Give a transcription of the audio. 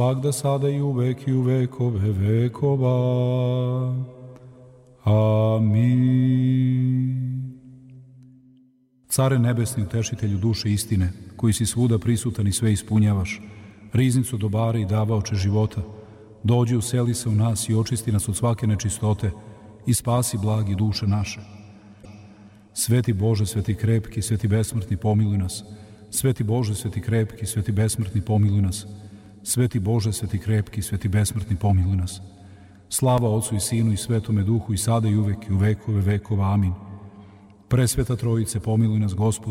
svagda, sada i uvek i u vekove vekova. Amin. Care nebesni, utešitelju duše istine, koji si svuda prisutan i sve ispunjavaš, riznicu dobara i davaoče života, dođi, useli se u nas i očisti nas od svake nečistote i spasi blagi duše naše. Sveti Bože, sveti krepki, sveti besmrtni, pomiluj nas. Sveti Bože, sveti krepki, sveti besmrtni, pomiluj nas. Sveti Bože, sveti krepki, sveti besmrtni, pomiluj nas. Slava Otcu i Sinu i Svetome Duhu i sada i uvek i u vekove vekova. Amin. Presveta Trojice, pomiluj nas, Gospod.